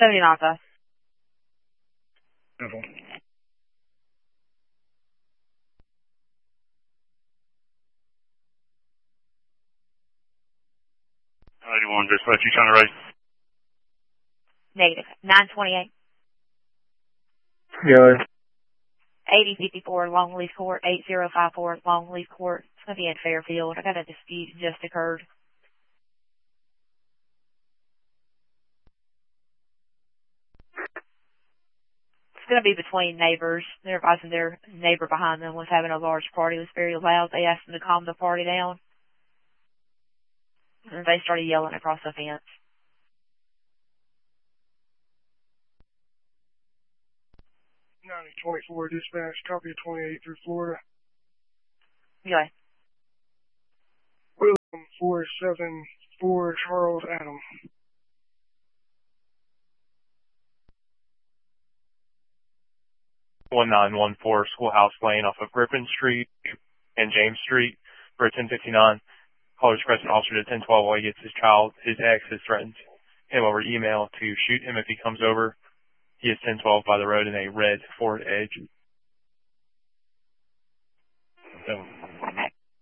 79. Okay. 81, dispatch, you trying to raise? Negative. 928. Go. 8054 Longleaf Court, 8054 Longleaf Court. It's going to be in Fairfield. I got a dispute just occurred. It's going to be between neighbors. They're advising their neighbor behind them was having a large party. It was very loud. They asked them to calm the party down. And they started yelling across the fence. 9024 dispatch, copy of 28 through Florida. Anyway. William 474 Charles Adam. (1914) Schoolhouse Lane off of Griffin Street and James Street for 1059. Caller requesting officer to 1012 while he gets his ex has threatened him over email to shoot him if he comes over. He is 1012 by the road in a red Ford Edge. So